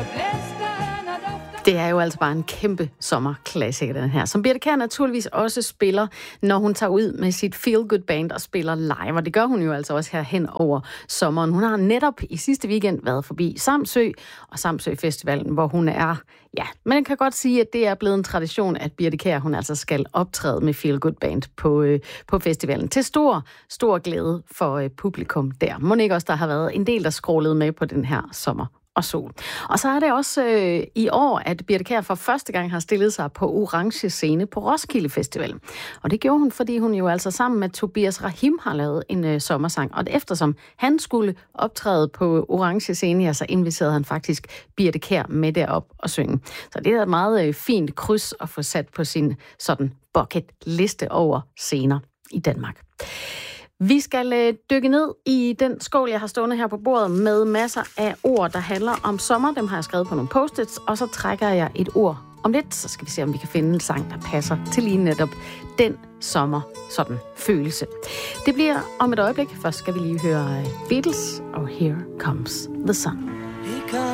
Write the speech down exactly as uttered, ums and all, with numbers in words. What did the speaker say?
Det er jo altså bare en kæmpe sommerklassiker, den her, som Birthe Kjær naturligvis også spiller, når hun tager ud med sit Feel Good Band og spiller live. Og det gør hun jo altså også her hen over sommeren. Hun har netop i sidste weekend været forbi Samsø og Samsø Festivalen, hvor hun er, ja, man kan godt sige, at det er blevet en tradition, at Birthe Kjær, hun altså skal optræde med Feel Good Band på, øh, på festivalen. Til stor, stor glæde for øh, publikum der. Må ikke også, der har været en del, der scrollede med på den her sommer og sol. Og så er det også øh, i år, at Birthe Kjær for første gang har stillet sig på orange scene på Roskilde Festival. Og det gjorde hun, fordi hun jo altså sammen med Tobias Rahim har lavet en øh, sommersang. Og eftersom han skulle optræde på orange scene, ja, så inviterede han faktisk Birthe Kjær med derop og synge. Så det er et meget øh, fint kryds at få sat på sin sådan bucket liste over scener i Danmark. Vi skal øh, dykke ned i den skål, jeg har stående her på bordet, med masser af ord, der handler om sommer. Dem har jeg skrevet på nogle post-its, og så trækker jeg et ord om lidt. Så skal vi se, om vi kan finde en sang, der passer til lige netop den sommer, sådan følelse. Det bliver om et øjeblik. Først skal vi lige høre Beatles, og Here Comes the Sun.